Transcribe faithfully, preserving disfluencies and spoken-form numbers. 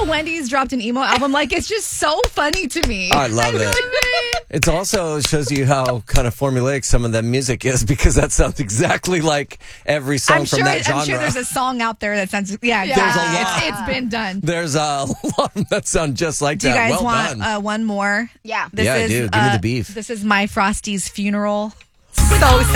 how Wendy's dropped an emo album? Like, it's just so funny to me. I love it. It's also shows you how kind of formulaic some of that music is because that sounds exactly like every song I'm from sure, that genre. I'm sure there's a song out there that sounds, yeah, There's a exactly. lot. It's, it's been done. There's a lot that sound just like Do you that. guys Well want done. uh, one more? Yeah. This Yeah, I is, do. Give me uh, the beef. This is My Frosty's Funeral. So